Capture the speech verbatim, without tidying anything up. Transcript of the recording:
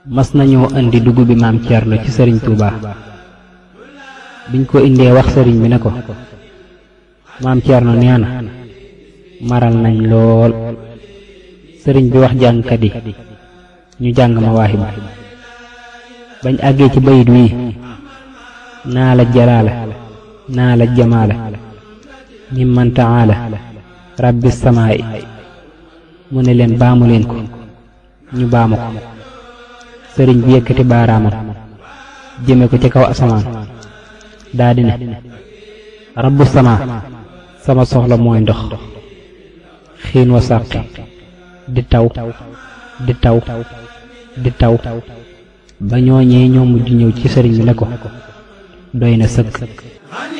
mas nañoo andi dugub bi maam Cerno ci sëriñ Tuuba biñ ko indee wax sëriñ bi ne ko maam Cerno nee na maral nañ lool sëriñ bi wax jàngkat yi ñu jàng Mawaahib bañ àggee ci bayit wii naa la jalaala naa la jamaala mimman taala rabbi samaa'i mu ne leen baamu leen ko ñu baamu ko sëriñ bi yëkkati baaraamam jëme ko ci kaw asamaan daa di ne rabbu samaa sama soxla mooy ndox xiin wa sàqi di taw di taw di taw ba ñooñee ñoo mujj ñëw ci sëriñ bi ne ko doy na sëkk